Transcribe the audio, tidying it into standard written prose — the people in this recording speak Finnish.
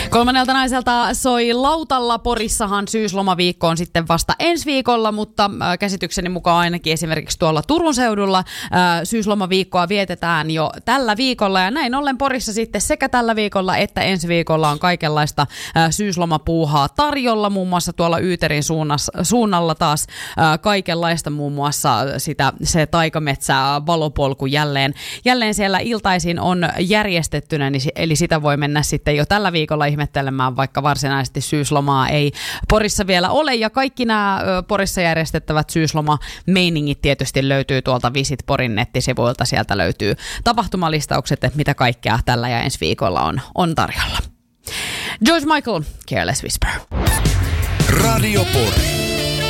Kolmannelta naiselta soi lautalla. Porissahan syyslomaviikko on sitten vasta ensi viikolla, mutta käsitykseni mukaan ainakin esimerkiksi tuolla Turun seudulla syyslomaviikkoa vietetään jo tällä viikolla. Ja näin ollen Porissa sitten sekä tällä viikolla että ensi viikolla on kaikenlaista syyslomapuuhaa tarjolla. Muun muassa tuolla Yyterin suunnalla taas kaikenlaista, muun muassa se taikametsä valopolku jälleen siellä iltaisin on järjestettynä, eli sitä voi mennä sitten jo tällä viikolla ihmettelemään, vaikka varsinaisesti syyslomaa ei Porissa vielä ole. Ja kaikki nämä Porissa järjestettävät syyslomameiningit tietysti löytyy tuolta Visit Porin nettisivuilta. Sieltä löytyy tapahtumalistaukset, että mitä kaikkea tällä ja ensi viikolla on tarjolla. George Michael, Careless Whisper. Radio Pori.